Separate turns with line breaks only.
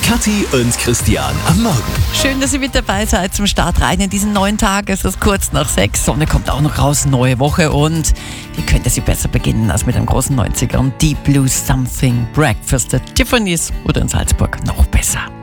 Kathi und Christian am Morgen.
Schön, dass ihr mit dabei seid zum Start rein in diesen neuen Tag. Es ist kurz nach 6. Sonne kommt auch noch raus, neue Woche. Und wie könnte sie besser beginnen als mit einem großen 90er und Deep Blue Something Breakfast at Tiffany's oder in Salzburg noch besser.